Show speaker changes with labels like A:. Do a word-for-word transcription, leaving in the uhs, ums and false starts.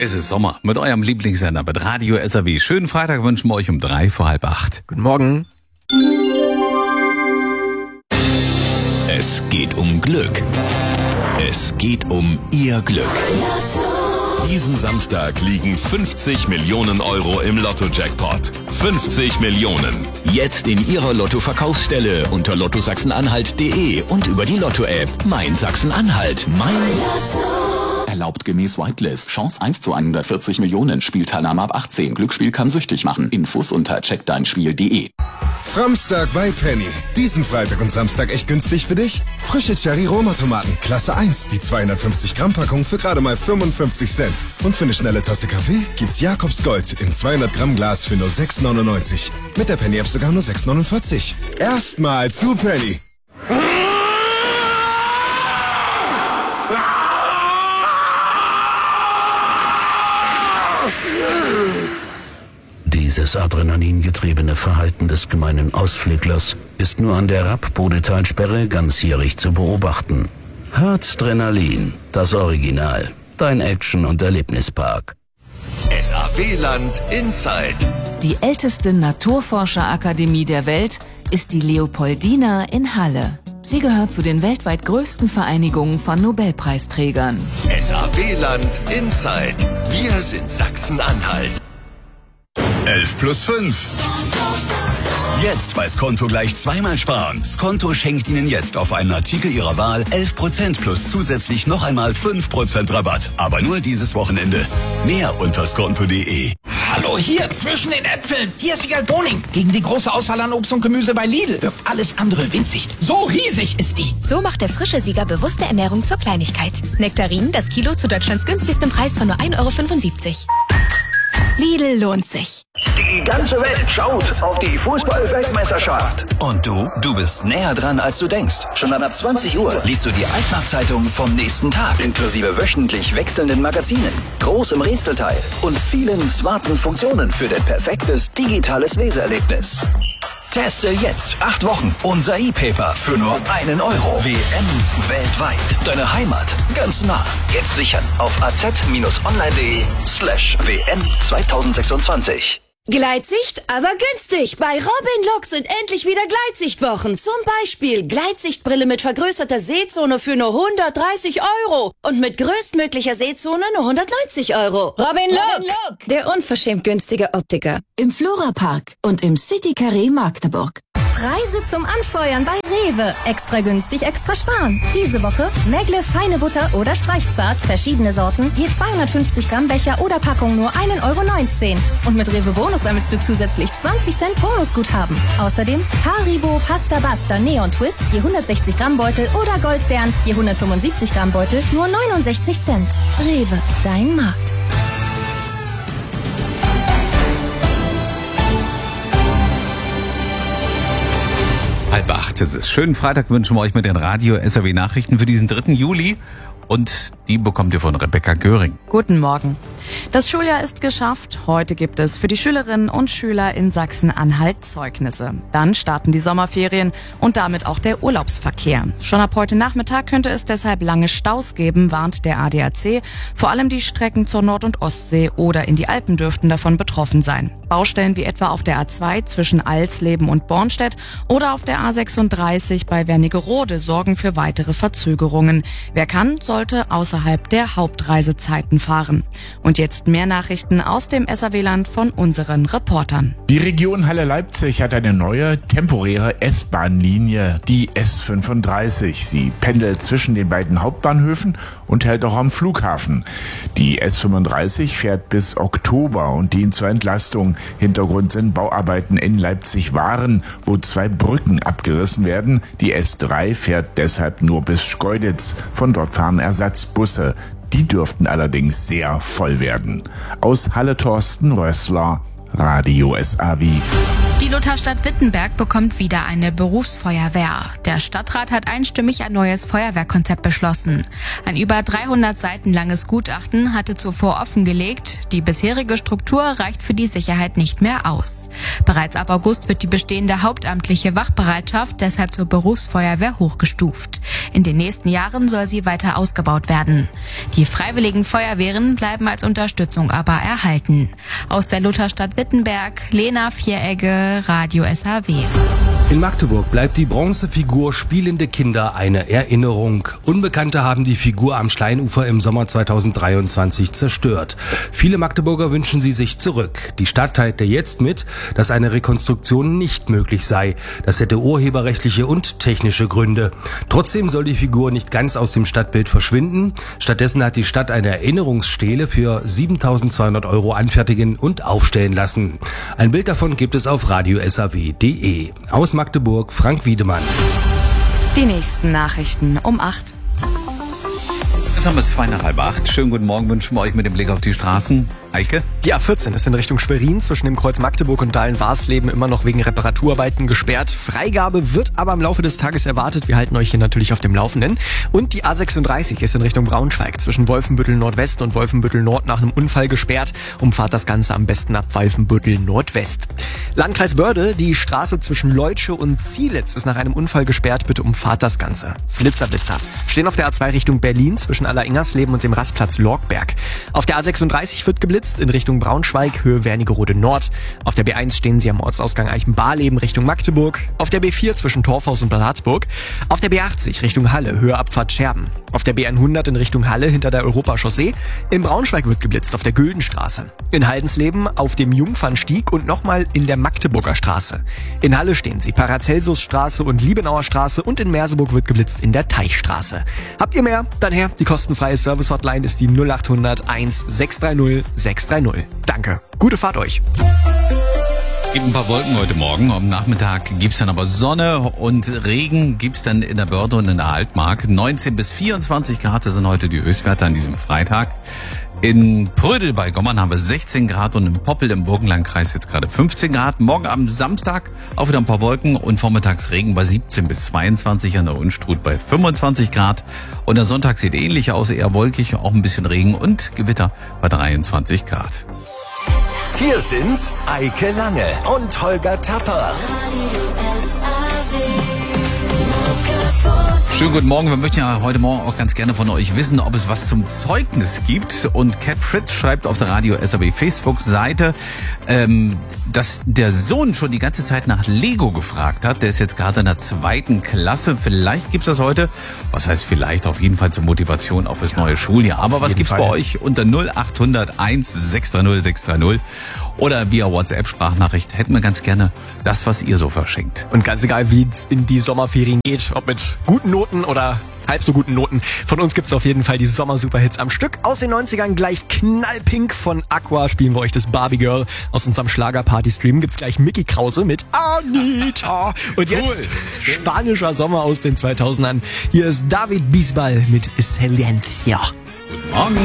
A: Es ist Sommer mit eurem Lieblingssender, mit Radio S R W. Schönen Freitag wünschen wir euch um drei vor halb acht.
B: Guten Morgen.
C: Es geht um Glück. Es geht um Ihr Glück. Diesen Samstag liegen fünfzig Millionen Euro im Lotto-Jackpot. fünfzig Millionen. Jetzt in Ihrer Lotto-Verkaufsstelle unter lotto sachsen-anhalt punkt de und über die Lotto-App. Mein Sachsen-Anhalt. Mein Lotto.
D: Erlaubt gemäß Whitelist. Chance eins zu hundertvierzig Millionen. Spielteilnahme ab achtzehn. Glücksspiel kann süchtig machen. Infos unter check dein spiel punkt de.
E: Framstag bei Penny. Diesen Freitag und Samstag echt günstig für dich? Frische Cherry-Roma-Tomaten, Klasse eins, die zweihundertfünfzig Gramm Packung für gerade mal fünfundfünfzig Cent. Und für eine schnelle Tasse Kaffee gibt's Jakobs Gold im zweihundert Gramm Glas für nur sechs neunundneunzig. Mit der Penny-App sogar nur sechs neunundvierzig. Erstmal zu Penny.
C: Dieses adrenalingetriebene Verhalten des gemeinen Ausflüglers ist nur an der Rapp-Bodetalsperre ganzjährig zu beobachten. Harzdrenalin, das Original. Dein Action- und Erlebnispark. S A W-Land Inside.
F: Die älteste Naturforscherakademie der Welt ist die Leopoldina in Halle. Sie gehört zu den weltweit größten Vereinigungen von Nobelpreisträgern.
C: S A W-Land Inside. Wir sind Sachsen-Anhalt. elf plus fünf. Jetzt bei Skonto gleich zweimal sparen. Skonto schenkt Ihnen jetzt auf einen Artikel Ihrer Wahl elf Prozent plus zusätzlich noch einmal fünf Prozent Rabatt. Aber nur dieses Wochenende. Mehr unter skonto punkt de.
B: Hallo, hier zwischen den Äpfeln. Hier ist Wiegald Boning. Gegen die große Auswahl an Obst und Gemüse bei Lidl wirkt alles andere winzig. So riesig ist die.
G: So macht der frische Sieger bewusste Ernährung zur Kleinigkeit. Nektarinen, das Kilo zu Deutschlands günstigstem Preis von nur ein Euro fünfundsiebzig. Lidl lohnt sich.
H: Die ganze Welt schaut auf die Fußball-Weltmeisterschaft.
I: Und du, du bist näher dran, als du denkst. Schon ab zwanzig Uhr liest du die Altmarkt-Zeitung vom nächsten Tag. Inklusive wöchentlich wechselnden Magazinen, groß im Rätselteil und vielen smarten Funktionen für dein perfektes digitales Leseerlebnis. Teste jetzt acht Wochen unser E-Paper für nur einen Euro. W M weltweit. Deine Heimat ganz nah. Jetzt sichern auf az-online.de slash WM zweitausendsechsundzwanzig.
J: Gleitsicht, aber günstig. Bei Robin Look sind endlich wieder Gleitsichtwochen. Zum Beispiel Gleitsichtbrille mit vergrößerter Sehzone für nur hundertdreißig Euro. Und mit größtmöglicher Sehzone nur hundertneunzig Euro.
F: Robin Look, der unverschämt günstige Optiker. Im Florapark und im City Carré Magdeburg.
G: Preise zum Anfeuern bei Rewe. Extra günstig, extra sparen. Diese Woche Megle, feine Butter oder Streichzart, verschiedene Sorten, je zweihundertfünfzig Gramm Becher oder Packung nur ein Euro neunzehn. Und mit Rewe Bonus sammelst du zusätzlich zwanzig Cent Bonusguthaben. Außerdem Haribo, Pasta Basta, Neon Twist, je hundertsechzig Gramm Beutel oder Goldbeeren, je hundertfünfundsiebzig Gramm Beutel, nur neunundsechzig Cent. Rewe, dein Markt.
A: Halb acht ist es. Schönen Freitag wünschen wir euch mit den Radio S R W Nachrichten für diesen dritten Juli. Und die bekommt ihr von Rebecca Göring.
K: Guten Morgen. Das Schuljahr ist geschafft. Heute gibt es für die Schülerinnen und Schüler in Sachsen-Anhalt Zeugnisse. Dann starten die Sommerferien und damit auch der Urlaubsverkehr. Schon ab heute Nachmittag könnte es deshalb lange Staus geben, warnt der A D A C. Vor allem die Strecken zur Nord- und Ostsee oder in die Alpen dürften davon betroffen sein. Baustellen wie etwa auf der A zwei zwischen Alsleben und Bornstedt oder auf der A sechsunddreißig bei Wernigerode sorgen für weitere Verzögerungen. Wer kann, sollte außerhalb der Hauptreisezeiten fahren. Und jetzt mehr Nachrichten aus dem S R W-Land von unseren Reportern.
L: Die Region Halle-Leipzig hat eine neue, temporäre S-Bahn-Linie, die S fünfunddreißig. Sie pendelt zwischen den beiden Hauptbahnhöfen und hält auch am Flughafen. Die S fünfunddreißig fährt bis Oktober und dient zur Entlastung. Hintergrund sind Bauarbeiten in Leipzig-Waren, wo zwei Brücken abgerissen werden. Die S drei fährt deshalb nur bis Schkeuditz. Von dort fahren Ersatzbusse. Die dürften allerdings sehr voll werden. Aus Halle Thorsten Rössler, Radio S A W.
M: Die Lutherstadt Wittenberg bekommt wieder eine Berufsfeuerwehr. Der Stadtrat hat einstimmig ein neues Feuerwehrkonzept beschlossen. Ein über dreihundert Seiten langes Gutachten hatte zuvor offengelegt, Die bisherige Struktur reicht für die Sicherheit nicht mehr aus. Bereits ab August wird die bestehende hauptamtliche Wachbereitschaft deshalb zur Berufsfeuerwehr hochgestuft. In den nächsten Jahren soll sie weiter ausgebaut werden. Die freiwilligen Feuerwehren bleiben als Unterstützung aber erhalten. Aus der Lutherstadt Wittenberg, Lena Vieregge, Radio S H W.
N: In Magdeburg bleibt die Bronzefigur Spielende Kinder eine Erinnerung. Unbekannte haben die Figur am Schleinufer im Sommer zweitausenddreiundzwanzig zerstört. Viele Magdeburger wünschen sie sich zurück. Die Stadt teilte jetzt mit, dass eine Rekonstruktion nicht möglich sei. Das hätte urheberrechtliche und technische Gründe. Trotzdem soll die Figur nicht ganz aus dem Stadtbild verschwinden. Stattdessen hat die Stadt eine Erinnerungsstele für siebentausendzweihundert Euro anfertigen und aufstellen lassen. Ein Bild davon gibt es auf radio s h w punkt d e. Aus Magdeburg, Frank Wiedemann.
K: Die nächsten Nachrichten um acht.
A: Jetzt haben wir es zwei nach halb acht. Schönen guten Morgen wünschen wir euch mit dem Blick auf die Straßen. Eike?
O: Die A vierzehn ist in Richtung Schwerin zwischen dem Kreuz Magdeburg und Dahlen-Warsleben immer noch wegen Reparaturarbeiten gesperrt. Freigabe wird aber im Laufe des Tages erwartet. Wir halten euch hier natürlich auf dem Laufenden. Und die A sechsunddreißig ist in Richtung Braunschweig zwischen Wolfenbüttel Nordwest und Wolfenbüttel Nord nach einem Unfall gesperrt. Umfahrt das Ganze am besten ab Wolfenbüttel Nordwest. Landkreis Börde, die Straße zwischen Leutsch und Zielitz ist nach einem Unfall gesperrt. Bitte umfahrt das Ganze. Flitzer, Blitzer. Stehen auf der A zwei Richtung Berlin zwischen Alleringersleben und dem Rastplatz Lorgberg. Auf der A sechsunddreißig wird geblitzt in Richtung Braunschweig, Höhe Wernigerode Nord. Auf der B eins stehen sie am Ortsausgang Eichenbarleben Richtung Magdeburg. Auf der B vier zwischen Torfhaus und Bad Harzburg. Auf der B achtzig Richtung Halle, Höhe Abfahrt Scherben. Auf der B hundert in Richtung Halle hinter der Europachaussee. In Braunschweig wird geblitzt auf der Güldenstraße. In Haldensleben auf dem Jungfernstieg und nochmal in der Magdeburger Straße. In Halle stehen sie Paracelsusstraße und Liebenauer Straße und in Merseburg wird geblitzt in der Teichstraße. Habt ihr mehr? Dann her. Die kostenfreie Service-Hotline ist die null acht hundert eins sechs drei null sechs drei null. Danke. Gute Fahrt euch.
A: Gibt ein paar Wolken heute Morgen. Am Nachmittag gibt's dann aber Sonne und Regen gibt's dann in der Börde und in der Altmark. neunzehn bis vierundzwanzig Grad sind heute die Höchstwerte an diesem Freitag. In Prödel bei Gommern haben wir sechzehn Grad und in Poppel im Burgenlandkreis jetzt gerade fünfzehn Grad. Morgen am Samstag auch wieder ein paar Wolken und vormittags Regen bei siebzehn bis zweiundzwanzig, an der Unstrut bei fünfundzwanzig Grad. Und der Sonntag sieht ähnlich aus, eher wolkig, auch ein bisschen Regen und Gewitter bei dreiundzwanzig Grad.
C: Hier sind Eike Lange und Holger Tapper.
A: Schönen guten Morgen. Wir möchten ja heute Morgen auch ganz gerne von euch wissen, ob es was zum Zeugnis gibt. Und Cat Fritz schreibt auf der Radio S H W Facebook-Seite, ähm, dass der Sohn schon die ganze Zeit nach Lego gefragt hat. Der ist jetzt gerade in der zweiten Klasse. Vielleicht gibt's das heute. Was heißt vielleicht? Auf jeden Fall zur Motivation auf das neue Schuljahr. Aber was gibt's bei euch unter null acht hundert eins sechs drei null sechs drei null? Oder via WhatsApp-Sprachnachricht hätten wir ganz gerne das, was ihr so verschenkt.
O: Und ganz egal, wie es in die Sommerferien geht, ob mit guten Noten oder halb so guten Noten. Von uns gibt's auf jeden Fall die Sommer-Superhits am Stück. Aus den neunzigern gleich knallpink von Aqua spielen wir euch das Barbie Girl. Aus unserem Schlager-Party-Stream gibt's gleich Mickey Krause mit Anita. Und jetzt cool. Spanischer Sommer aus den zweitausendern. Hier ist David Bisbal mit Silencio.
A: Guten Morgen.